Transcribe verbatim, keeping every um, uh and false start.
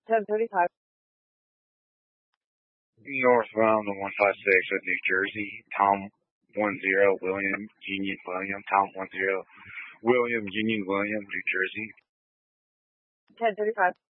ten thirty-five. Northbound the one five six of New Jersey, Tom one zero, William, Union, William, Tom one zero, William, Union, William, New Jersey. ten thirty-five.